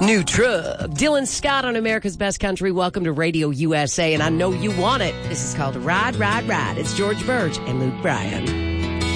New truck. Dylan Scott on America's Best Country. Welcome to Radio USA, and I know you want it. This is called Ride, Ride, Ride. It's George Burge and Luke Bryan.